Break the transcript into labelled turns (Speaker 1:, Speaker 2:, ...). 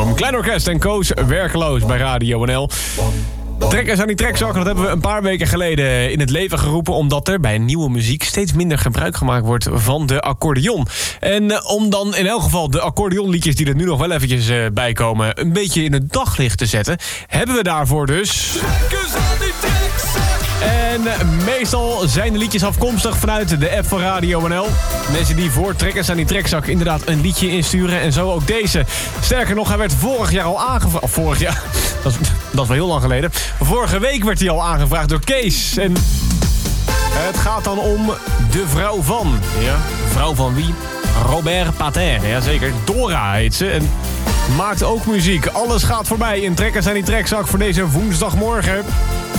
Speaker 1: Klein Orkest en Koos Werkeloos bij Radio NL. Trekkers aan die trekzak, dat hebben we een paar weken geleden in het leven geroepen, omdat er bij nieuwe muziek steeds minder gebruik gemaakt wordt van de accordeon. En om dan in elk geval de accordeonliedjes die er nu nog wel eventjes bij komen een beetje in het daglicht te zetten, hebben we daarvoor dus... Trekkers aan die trekzak! En meestal zijn de liedjes afkomstig vanuit de app van Radio NL. Mensen die voor Trekkers aan die trekzak inderdaad een liedje insturen. En zo ook deze. Sterker nog, hij werd vorig jaar al aangevraagd. Of vorig jaar, dat is wel heel lang geleden. Vorige week werd hij al aangevraagd door Kees. En het gaat dan om de vrouw van. Ja, vrouw van wie? Robert Pater. Jazeker, Dora heet ze. En maakt ook muziek. Alles gaat voorbij in Trekkers aan die trekzak voor deze woensdagmorgen.